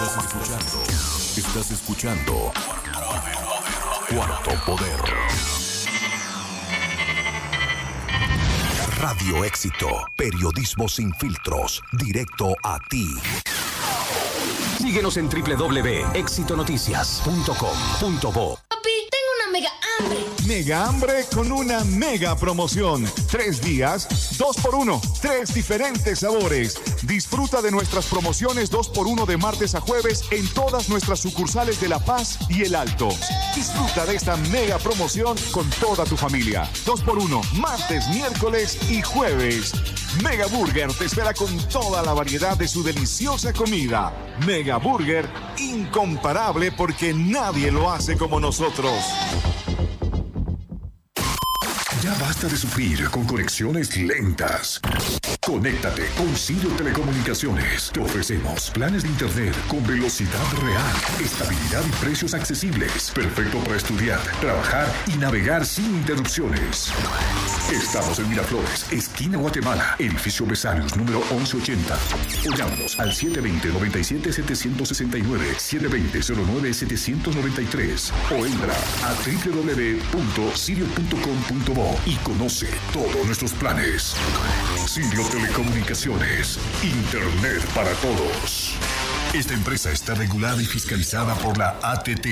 Estás escuchando Cuarto Poder. Radio Éxito, periodismo sin filtros, directo a ti. Síguenos en www.exitonoticias.com.bo. Papi, tengo una mega hambre. Mega hambre con una mega promoción. 3 días, 2x1, 3 diferentes sabores. Disfruta de nuestras promociones 2x1 de martes a jueves en todas nuestras sucursales de La Paz y El Alto. Disfruta de esta mega promoción con toda tu familia. 2x1, martes, miércoles y jueves. Mega Burger te espera con toda la variedad de su deliciosa comida. Mega Burger, incomparable porque nadie lo hace como nosotros. Ya basta de sufrir con conexiones lentas. Conéctate con Sirio Telecomunicaciones. Te ofrecemos planes de internet con velocidad real, estabilidad y precios accesibles. Perfecto para estudiar, trabajar y navegar sin interrupciones. Estamos en Miraflores, esquina Guatemala, edificio Besarios, número 1180. O llámanos al 720-97-769, 720-09-793 o entra a www.sirio.com.bo y conoce todos nuestros planes. Sirio Telecomunicaciones, Internet para todos. Esta empresa está regulada y fiscalizada por la ATT.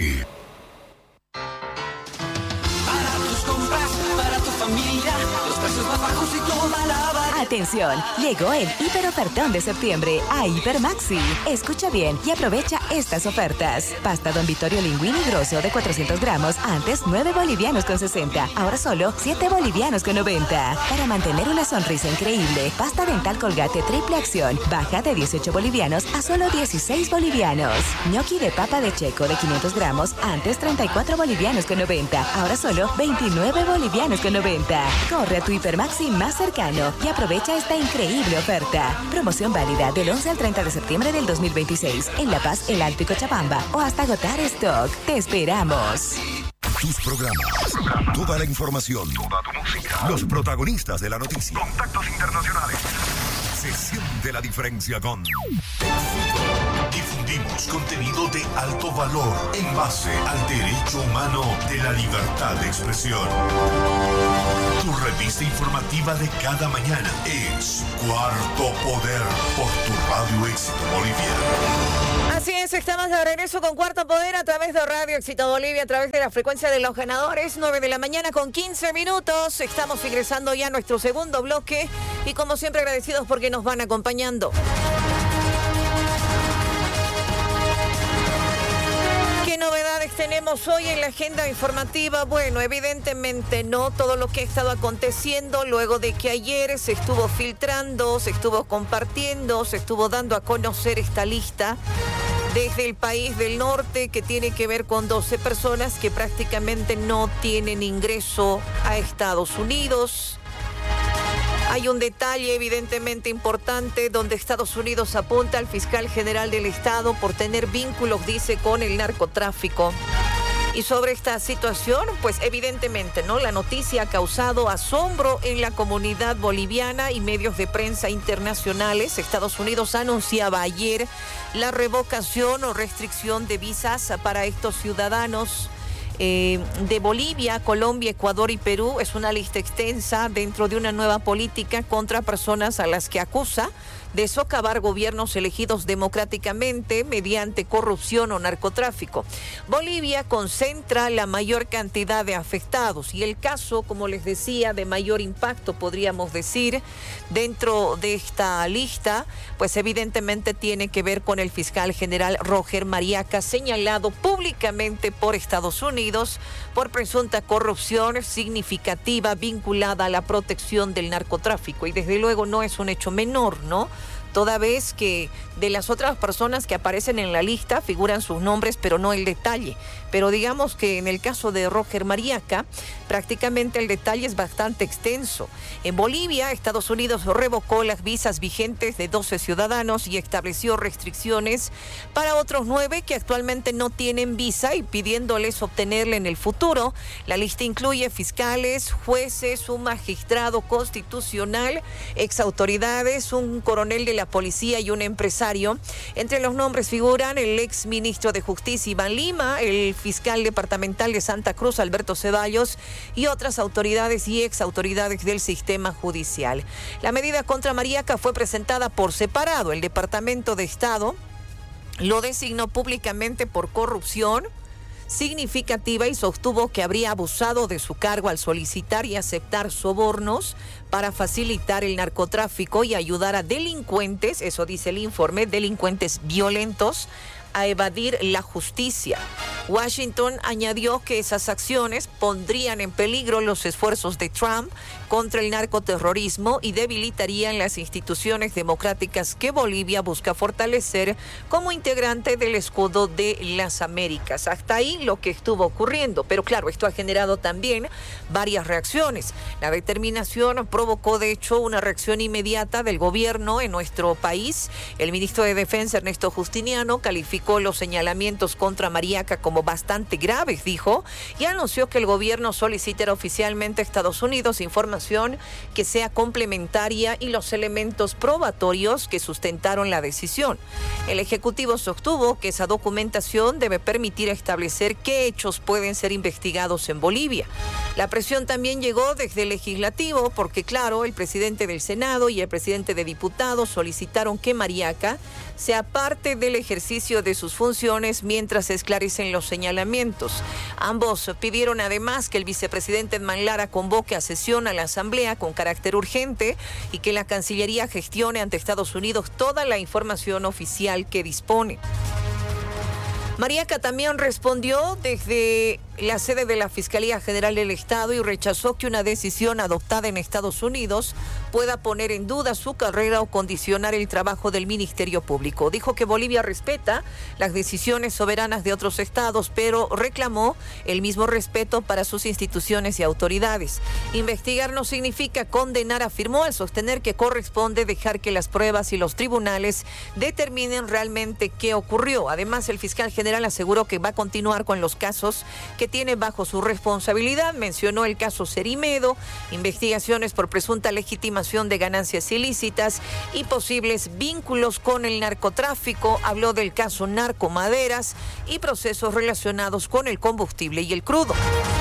Para tus compras, para tu familia, los precios más bajos y toda la variedad. Atención, llegó el hiperofertón de septiembre a Hipermaxi. Escucha bien y aprovecha estas ofertas. Pasta Don Vittorio Linguini Grosso de 400 gramos, antes 9 bolivianos con 60, ahora solo 7 bolivianos con 90. Para mantener una sonrisa increíble, pasta dental Colgate triple acción, baja de 18 bolivianos a solo 16 bolivianos. Gnocchi de papa de checo de 500 gramos, antes 34 bolivianos con 90, ahora solo 29 bolivianos con 90. Corre a tu Hipermaxi más cercano y aprovecha esta increíble oferta. Promoción válida del 11 al 30 de septiembre del 2026 en La Paz, El Alto y Cochabamba o hasta agotar stock. Te esperamos. Tus programas, toda la información, toda tu música, los protagonistas de la noticia, contactos internacionales. Se siente la diferencia con Difundimos contenido de alto valor en base al derecho humano de la libertad de expresión. Tu revista informativa de cada mañana es Cuarto Poder por tu Radio Éxito Bolivia. Así es, estamos de regreso con Cuarto Poder a través de Radio Éxito Bolivia, a través de la frecuencia de los ganadores, 9 de la mañana con 15 minutos. Estamos ingresando ya a nuestro segundo bloque y como siempre agradecidos porque nos van acompañando. ¿Qué novedades tenemos hoy en la agenda informativa? Bueno, evidentemente no todo lo que ha estado aconteciendo luego de que ayer se estuvo filtrando, se estuvo compartiendo, se estuvo dando a conocer esta lista desde el país del norte que tiene que ver con 12 personas que prácticamente no tienen ingreso a Estados Unidos. Hay un detalle evidentemente importante donde Estados Unidos apunta al fiscal general del estado por tener vínculos, dice, con el narcotráfico. Y sobre esta situación, pues evidentemente, ¿no? La noticia ha causado asombro en la comunidad boliviana y medios de prensa internacionales. Estados Unidos anunciaba ayer la revocación o restricción de visas para estos ciudadanos de Bolivia, Colombia, Ecuador y Perú. Es una lista extensa dentro de una nueva política contra personas a las que acusa de socavar gobiernos elegidos democráticamente mediante corrupción o narcotráfico. Bolivia concentra la mayor cantidad de afectados y el caso, como les decía, de mayor impacto, podríamos decir, dentro de esta lista, pues evidentemente tiene que ver con el fiscal general Roger Mariaca, señalado públicamente por Estados Unidos por presunta corrupción significativa vinculada a la protección del narcotráfico. Y desde luego no es un hecho menor, ¿no? Toda vez que de las otras personas que aparecen en la lista figuran sus nombres, pero no el detalle. Pero digamos que en el caso de Roger Mariaca, prácticamente el detalle es bastante extenso. En Bolivia, Estados Unidos revocó las visas vigentes de 12 ciudadanos y estableció restricciones para otros 9 que actualmente no tienen visa y pidiéndoles obtenerla en el futuro. La lista incluye fiscales, jueces, un magistrado constitucional, exautoridades, un coronel de la la policía y un empresario. Entre los nombres figuran el ex ministro de Justicia Iván Lima, el fiscal departamental de Santa Cruz Alberto Ceballos y otras autoridades y ex autoridades del sistema judicial. La medida contra Mariaca fue presentada por separado. El Departamento de Estado lo designó públicamente por corrupción significativa y sostuvo que habría abusado de su cargo al solicitar y aceptar sobornos para facilitar el narcotráfico y ayudar a delincuentes, eso dice el informe, delincuentes violentos, a evadir la justicia. Washington añadió que esas acciones pondrían en peligro los esfuerzos de Trump contra el narcoterrorismo y debilitarían las instituciones democráticas que Bolivia busca fortalecer como integrante del escudo de las Américas. Hasta ahí lo que estuvo ocurriendo, pero claro, esto ha generado también varias reacciones. La determinación provocó de hecho una reacción inmediata del gobierno en nuestro país. El ministro de Defensa, Ernesto Justiniano, calificó los señalamientos contra Mariaca como bastante graves, dijo, y anunció que el gobierno solicitará oficialmente a Estados Unidos información que sea complementaria y los elementos probatorios que sustentaron la decisión. El Ejecutivo sostuvo que esa documentación debe permitir establecer qué hechos pueden ser investigados en Bolivia. La presión también llegó desde el Legislativo porque, claro, el presidente del Senado y el presidente de Diputados solicitaron que Mariaca sea parte del ejercicio de sus funciones mientras se esclarecen los señalamientos. Ambos pidieron además que el vicepresidente Edman Lara convoque a sesión a la Asamblea con carácter urgente y que la Cancillería gestione ante Estados Unidos toda la información oficial que dispone. Mariaca también respondió desde la sede de la Fiscalía General del Estado y rechazó que una decisión adoptada en Estados Unidos pueda poner en duda su carrera o condicionar el trabajo del Ministerio Público. Dijo que Bolivia respeta las decisiones soberanas de otros estados, pero reclamó el mismo respeto para sus instituciones y autoridades. Investigar no significa condenar, afirmó, al sostener que corresponde dejar que las pruebas y los tribunales determinen realmente qué ocurrió. Además, el fiscal general aseguró que va a continuar con los casos que tiene bajo su responsabilidad. Mencionó el caso Cerimedo, investigaciones por presunta legitimación de ganancias ilícitas y posibles vínculos con el narcotráfico. Habló del caso Narcomaderas y procesos relacionados con el combustible y el crudo.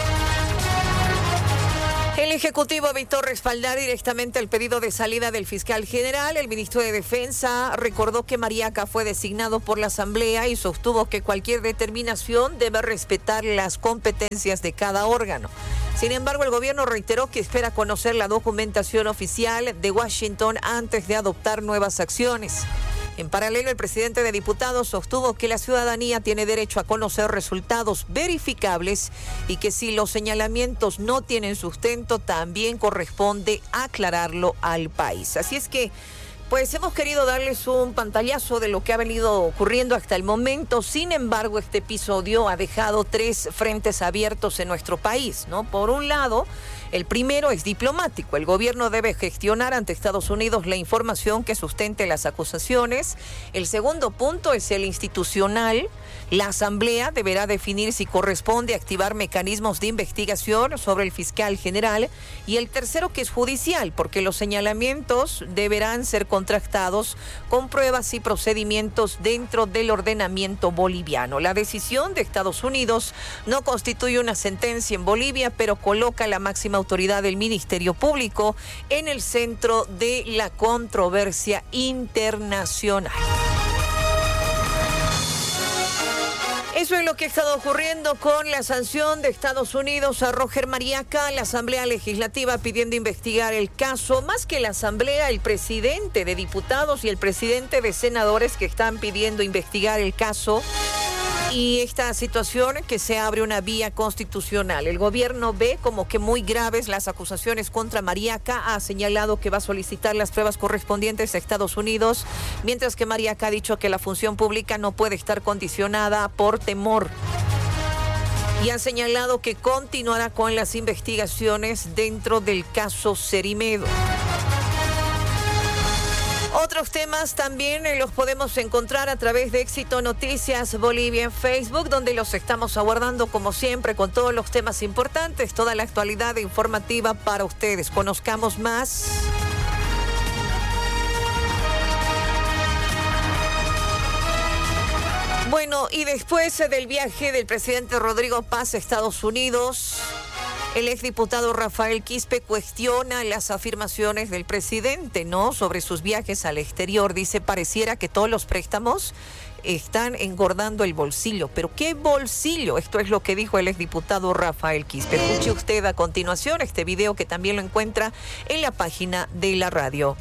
El Ejecutivo evitó respaldar directamente el pedido de salida del fiscal general. El ministro de Defensa recordó que Mariaca fue designado por la Asamblea y sostuvo que cualquier determinación debe respetar las competencias de cada órgano. Sin embargo, el gobierno reiteró que espera conocer la documentación oficial de Washington antes de adoptar nuevas acciones. En paralelo, el presidente de Diputados sostuvo que la ciudadanía tiene derecho a conocer resultados verificables y que si los señalamientos no tienen sustento, también corresponde aclararlo al país. Así es que, pues hemos querido darles un pantallazo de lo que ha venido ocurriendo hasta el momento. Sin embargo, este episodio ha dejado 3 frentes abiertos en nuestro país, ¿no? Por un lado, el primero es diplomático. El gobierno debe gestionar ante Estados Unidos la información que sustente las acusaciones. El segundo punto es el institucional. La Asamblea deberá definir si corresponde activar mecanismos de investigación sobre el fiscal general. Y el tercero, que es judicial, porque los señalamientos deberán ser contrastados con pruebas y procedimientos dentro del ordenamiento boliviano. La decisión de Estados Unidos no constituye una sentencia en Bolivia, pero coloca la máxima autoridad del Ministerio Público en el centro de la controversia internacional. Eso es lo que ha estado ocurriendo con la sanción de Estados Unidos a Roger Mariaca. La Asamblea Legislativa pidiendo investigar el caso. Más que la Asamblea, el presidente de Diputados y el presidente de Senadores que están pidiendo investigar el caso. Y esta situación que se abre una vía constitucional. El gobierno ve como que muy graves las acusaciones contra Mariaca. Ha señalado que va a solicitar las pruebas correspondientes a Estados Unidos, mientras que Mariaca ha dicho que la función pública no puede estar condicionada por temor. Y han señalado que continuará con las investigaciones dentro del caso Cerimedo. Otros temas también los podemos encontrar a través de Éxito Noticias Bolivia en Facebook, donde los estamos aguardando como siempre con todos los temas importantes, toda la actualidad informativa para ustedes. Conozcamos más. Bueno, y después del viaje del presidente Rodrigo Paz a Estados Unidos, el exdiputado Rafael Quispe cuestiona las afirmaciones del presidente, ¿no?, sobre sus viajes al exterior. Dice, pareciera que todos los préstamos están engordando el bolsillo. ¿Pero qué bolsillo? Esto es lo que dijo el exdiputado Rafael Quispe. Escuche usted a continuación este video, que también lo encuentra en la página de la radio.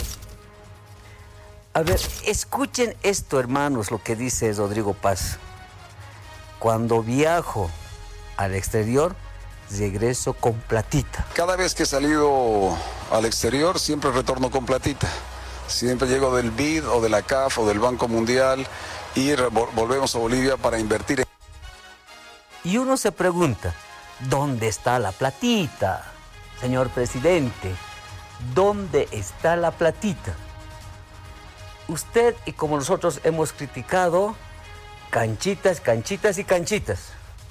A ver, escuchen esto, hermanos, lo que dice Rodrigo Paz. Cuando viajo al exterior, regreso con platita. Cada vez que he salido al exterior, siempre retorno con platita. Siempre llego del BID o de la CAF o del Banco Mundial y volvemos a Bolivia para invertir. Y uno se pregunta, ¿dónde está la platita? Señor presidente, ¿dónde está la platita? Usted y como nosotros hemos criticado canchitas, canchitas y canchitas.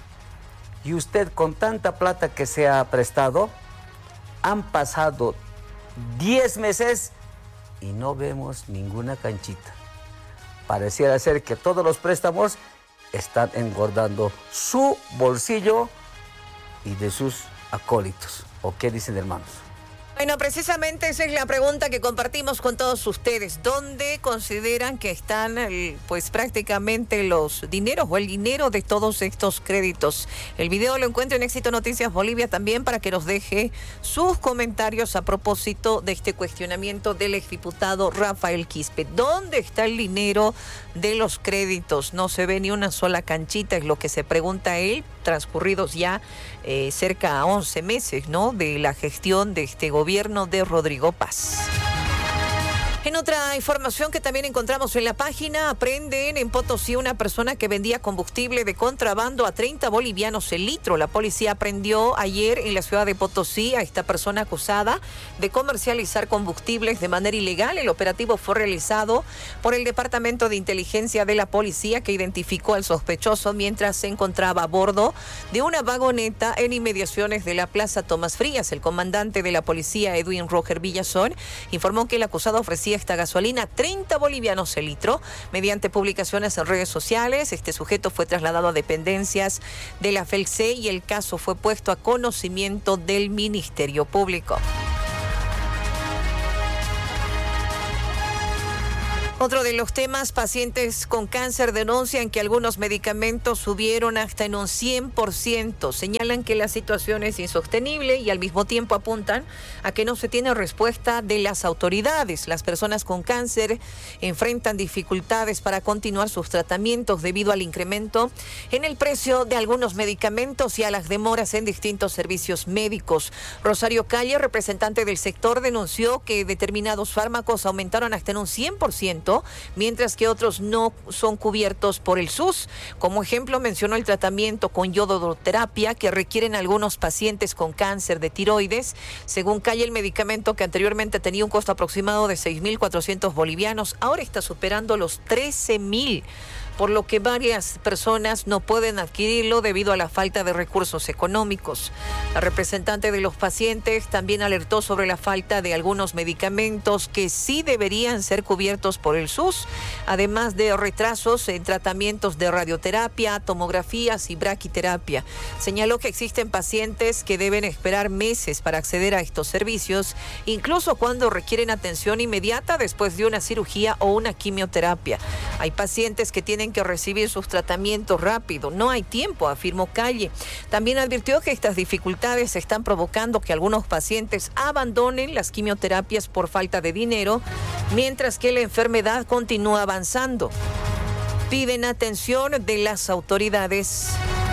Y usted, con tanta plata que se ha prestado, han pasado 10 meses y no vemos ninguna canchita. Pareciera ser que todos los préstamos están engordando su bolsillo y de sus acólitos. ¿O qué dicen, hermanos? Bueno, precisamente esa es la pregunta que compartimos con todos ustedes. ¿Dónde consideran que están, pues, prácticamente los dineros o el dinero de todos estos créditos? El video lo encuentra en Éxito Noticias Bolivia también, para que nos deje sus comentarios a propósito de este cuestionamiento del exdiputado Rafael Quispe. ¿Dónde está el dinero de los créditos? No se ve ni una sola canchita, es lo que se pregunta él, transcurridos ya cerca a 11 meses, ¿no?, de la gestión de este gobierno de Rodrigo Paz. En otra información que también encontramos en la página, aprenden en Potosí una persona que vendía combustible de contrabando a 30 bolivianos el litro. La policía aprendió ayer en la ciudad de Potosí a esta persona acusada de comercializar combustibles de manera ilegal. El operativo fue realizado por el Departamento de Inteligencia de la Policía, que identificó al sospechoso mientras se encontraba a bordo de una vagoneta en inmediaciones de la Plaza Tomás Frías. El comandante de la policía, Edwin Roger Villazón, informó que el acusado ofrecía esta gasolina 30 bolivianos el litro. Mediante publicaciones en redes sociales, este sujeto fue trasladado a dependencias de la FELCE y el caso fue puesto a conocimiento del Ministerio Público. Otro de los temas, pacientes con cáncer denuncian que algunos medicamentos subieron hasta en un 100%. Señalan que la situación es insostenible y al mismo tiempo apuntan a que no se tiene respuesta de las autoridades. Las personas con cáncer enfrentan dificultades para continuar sus tratamientos debido al incremento en el precio de algunos medicamentos y a las demoras en distintos servicios médicos. Rosario Calle, representante del sector, denunció que determinados fármacos aumentaron hasta en un 100%, mientras que otros no son cubiertos por el SUS. Como ejemplo, mencionó el tratamiento con yodoterapia que requieren algunos pacientes con cáncer de tiroides. Según Calle, el medicamento, que anteriormente tenía un costo aproximado de 6.400 bolivianos, ahora está superando los 13.000. Por lo que varias personas no pueden adquirirlo debido a la falta de recursos económicos. La representante de los pacientes también alertó sobre la falta de algunos medicamentos que sí deberían ser cubiertos por el SUS, además de retrasos en tratamientos de radioterapia, tomografías y braquiterapia. Señaló que existen pacientes que deben esperar meses para acceder a estos servicios, incluso cuando requieren atención inmediata después de una cirugía o una quimioterapia. Hay pacientes que tienen que recibir sus tratamientos rápido. No hay tiempo, afirmó Calle. También advirtió que estas dificultades están provocando que algunos pacientes abandonen las quimioterapias por falta de dinero, mientras que la enfermedad continúa avanzando. Piden atención de las autoridades.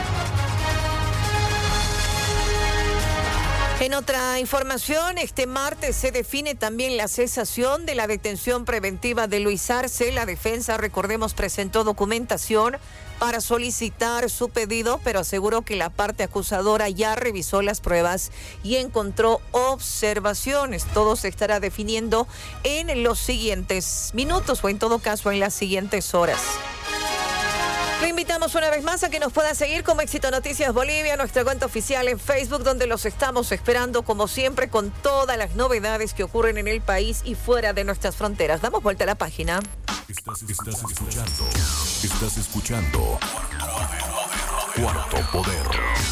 En otra información, este martes se define también la cesación de la detención preventiva de Luis Arce. La defensa, recordemos, presentó documentación para solicitar su pedido, pero aseguró que la parte acusadora ya revisó las pruebas y encontró observaciones. Todo se estará definiendo en los siguientes minutos o en todo caso en las siguientes horas. Lo invitamos una vez más a que nos pueda seguir como Éxito Noticias Bolivia, nuestra cuenta oficial en Facebook, donde los estamos esperando como siempre con todas las novedades que ocurren en el país y fuera de nuestras fronteras. Damos vuelta a la página. Estás escuchando Cuarto Poder.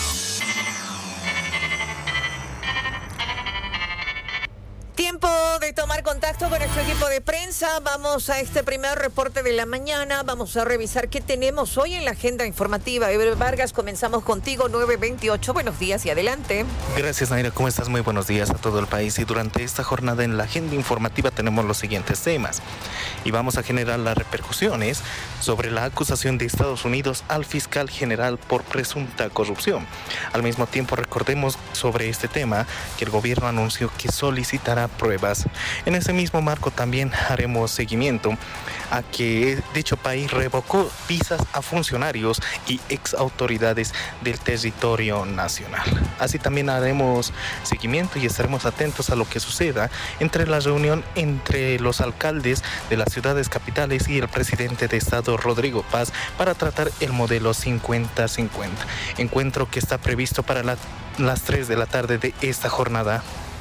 Tiempo de tomar contacto con nuestro equipo de prensa. Vamos a este primer reporte de la mañana. Vamos a revisar qué tenemos hoy en la agenda informativa. Eber Vargas, comenzamos contigo, 9:28. Buenos días y adelante. Gracias, Naira. ¿Cómo estás? Muy buenos días a todo el país. Y durante esta jornada en la agenda informativa tenemos los siguientes temas. Y vamos a generar las repercusiones sobre la acusación de Estados Unidos al fiscal general por presunta corrupción. Al mismo tiempo, recordemos sobre este tema que el gobierno anunció que solicitará pruebas. En ese mismo marco también haremos seguimiento a que dicho país revocó visas a funcionarios y ex autoridades del territorio nacional. Así también haremos seguimiento y estaremos atentos a lo que suceda entre la reunión entre los alcaldes de las ciudades capitales y el presidente de Estado, Rodrigo Paz, para tratar el modelo 50-50. Encuentro que está previsto para las 3 de la tarde de esta jornada.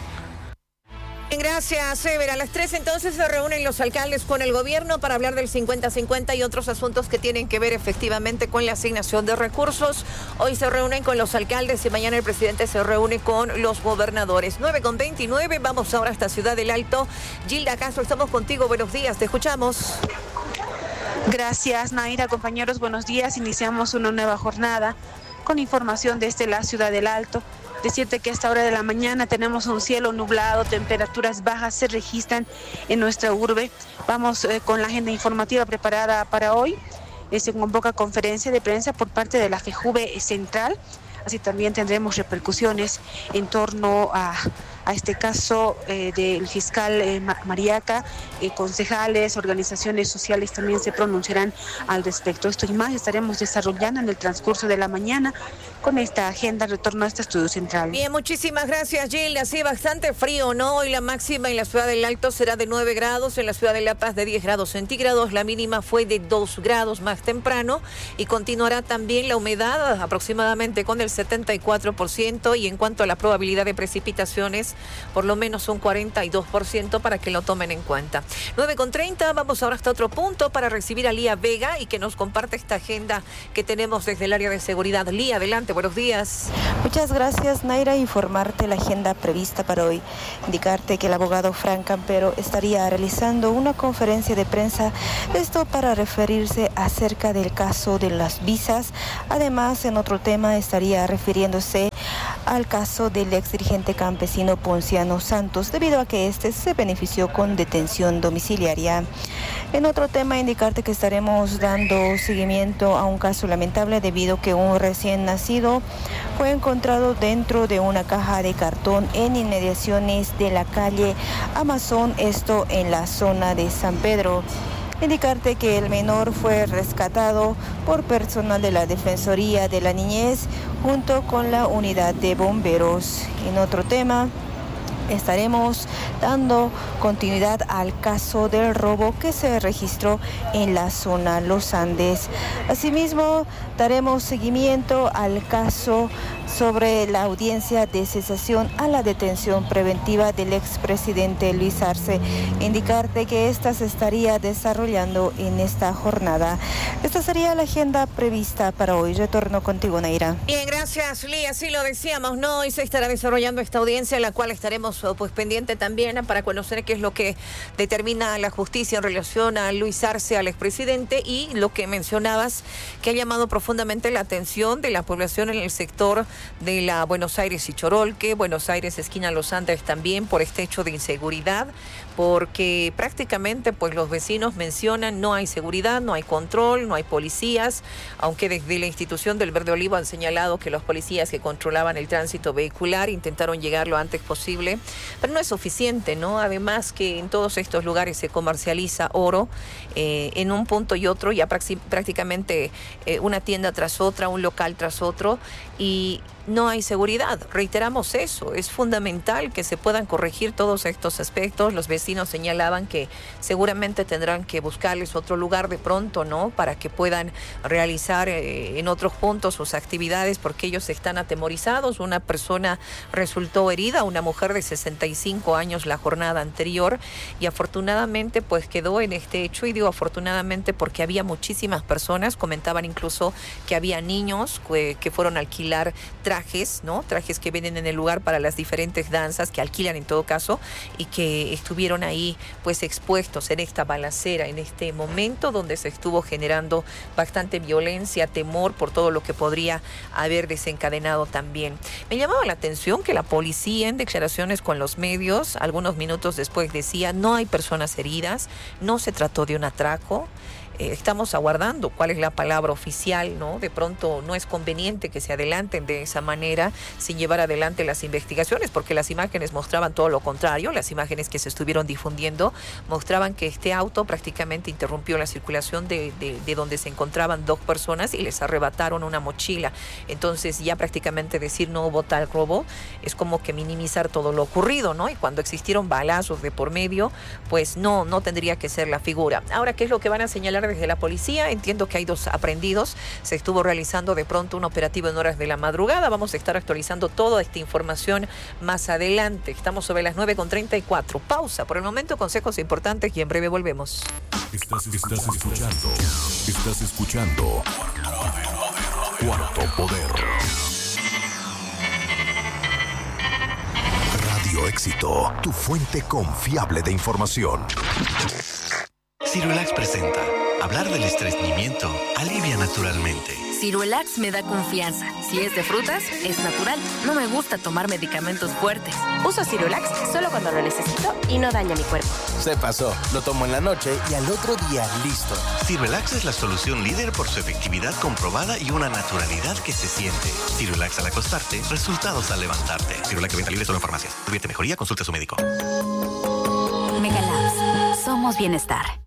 Gracias, Ever. A las 3 entonces se reúnen los alcaldes con el gobierno para hablar del 50-50 y otros asuntos que tienen que ver efectivamente con la asignación de recursos. Hoy se reúnen con los alcaldes y mañana el presidente se reúne con los gobernadores. 9:29, vamos ahora hasta Ciudad del Alto. Gilda Castro, estamos contigo. Buenos días, te escuchamos. Gracias, Naira. Compañeros, buenos días. Iniciamos una nueva jornada con información desde la Ciudad del Alto. Decirte que a esta hora de la mañana tenemos un cielo nublado, temperaturas bajas se registran en nuestra urbe. Vamos con la agenda informativa preparada para hoy. Se convoca conferencia de prensa por parte de la FEJUVE Central. Así también tendremos repercusiones en torno a este caso del fiscal Mariaca. Concejales, organizaciones sociales también se pronunciarán al respecto. Esto y más estaremos desarrollando en el transcurso de la mañana con esta agenda. Retorno a este estudio central. Bien, muchísimas gracias, Gilda. Sí, bastante frío, ¿no? Hoy la máxima en la Ciudad del Alto será de 9 grados, en la Ciudad de La Paz de 10 grados centígrados. La mínima fue de 2 grados más temprano y continuará también la humedad aproximadamente con el 74%, y en cuanto a la probabilidad de precipitaciones, por lo menos un 42% para que lo tomen en cuenta. 9:30, vamos ahora hasta otro punto para recibir a Lía Vega y que nos comparte esta agenda que tenemos desde el área de seguridad. Lía, adelante, buenos días. Muchas gracias, Naira. Informarte la agenda prevista para hoy. Indicarte que el abogado Frank Campero estaría realizando una conferencia de prensa, esto para referirse acerca del caso de las visas. Además, en otro tema estaría refiriéndose al caso del ex dirigente campesino Ponciano Santos, debido a que este se benefició con detención domiciliaria. En otro tema, indicarte que estaremos dando seguimiento a un caso lamentable debido a que un recién nacido fue encontrado dentro de una caja de cartón en inmediaciones de la calle Amazon, esto en la zona de San Pedro. Indicarte que el menor fue rescatado por personal de la Defensoría de la Niñez junto con la unidad de bomberos. En otro tema, estaremos dando continuidad al caso del robo que se registró en la zona Los Andes. Asimismo, daremos seguimiento al caso sobre la audiencia de cesación a la detención preventiva del expresidente Luis Arce. Indicarte que esta se estaría desarrollando en esta jornada. Esta sería la agenda prevista para hoy. Retorno contigo, Naira. Bien, gracias, Lía. Así lo decíamos, ¿no? Hoy se estará desarrollando esta audiencia, en la cual estaremos pendiente también para conocer qué es lo que determina la justicia en relación a Luis Arce, al expresidente, y lo que mencionabas, que ha llamado profundamente la atención de la población en el sector de la Buenos Aires y Chorolque, Buenos Aires esquina Los Andes también, por este hecho de inseguridad, porque prácticamente pues los vecinos mencionan no hay seguridad, no hay control, no hay policías, aunque desde la institución del Verde Olivo han señalado que los policías que controlaban el tránsito vehicular intentaron llegar lo antes posible, pero no es suficiente, ¿no? Además que en todos estos lugares se comercializa oro, en un punto y otro, ya prácticamente una tienda tras otra, un local tras otro, y no hay seguridad. Reiteramos eso, es fundamental que se puedan corregir todos estos aspectos. Los vecinos señalaban que seguramente tendrán que buscarles otro lugar de pronto, ¿no? Para que puedan realizar en otros puntos sus actividades, porque ellos están atemorizados. Una persona resultó herida, una mujer de 65 años la jornada anterior, y afortunadamente pues quedó en este hecho, y digo afortunadamente porque había muchísimas personas. Comentaban incluso que había niños que fueron a alquilar trajes, ¿no? Trajes que venden en el lugar para las diferentes danzas, que alquilan en todo caso, y que estuvieron ahí pues expuestos en esta balacera, en este momento donde se estuvo generando bastante violencia, temor por todo lo que podría haber desencadenado también. Me llamaba la atención que la policía, en declaraciones con los medios, algunos minutos después decía: no hay personas heridas, no se trató de un atraco. Estamos aguardando cuál es la palabra oficial, ¿no? De pronto no es conveniente que se adelanten de esa manera sin llevar adelante las investigaciones, porque las imágenes mostraban todo lo contrario. Las imágenes que se estuvieron difundiendo mostraban que este auto prácticamente interrumpió la circulación de donde se encontraban 2 personas y les arrebataron una mochila. Entonces ya prácticamente decir no hubo tal robo es como que minimizar todo lo ocurrido, ¿no? Y cuando existieron balazos de por medio, pues no tendría que ser la figura. Ahora, ¿qué es lo que van a señalar desde la policía? Entiendo que hay 2 aprehendidos. Se estuvo realizando de pronto un operativo en horas de la madrugada. Vamos a estar actualizando toda esta información más adelante. Estamos sobre las 9:34. Pausa. Por el momento, consejos importantes y en breve volvemos. Estás escuchando Cuarto Poder. Radio Éxito, tu fuente confiable de información. Ciruelax presenta. Hablar del estreñimiento alivia naturalmente. Ciruelax me da confianza. Si es de frutas, es natural. No me gusta tomar medicamentos fuertes. Uso Ciruelax solo cuando lo necesito y no daña mi cuerpo. Se pasó. Lo tomo en la noche y al otro día listo. Ciruelax es la solución líder por su efectividad comprobada y una naturalidad que se siente. Ciruelax al acostarte, resultados al levantarte. Ciruelax de venta libre solo en farmacias. Si advierte mejoría, consulte a su médico. Megalabs. Somos bienestar.